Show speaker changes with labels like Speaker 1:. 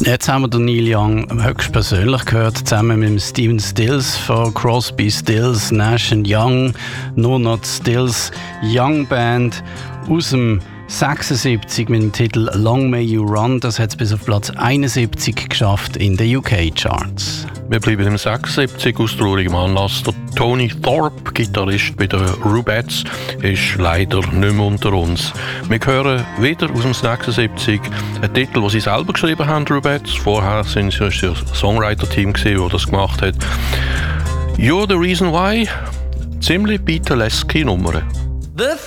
Speaker 1: Jetzt haben wir den Neil Young höchstpersönlich gehört, zusammen mit dem Stephen Stills von Crosby, Stills, Nash & Young, Nur Not Stills Young Band aus dem 76 mit dem Titel Long May You Run. Das hat es bis auf Platz 71 geschafft in den UK-Charts.
Speaker 2: Wir bleiben im 76 aus traurigem Anlass. Der Tony Thorpe, Gitarrist bei den Rubettes, ist leider nicht mehr unter uns. Wir hören wieder aus dem 76 einen Titel, den sie selber geschrieben haben, Rubettes. Vorher sind sie ein Songwriter-Team, das das gemacht hat. You're the Reason Why, ziemlich beatleske Nummer.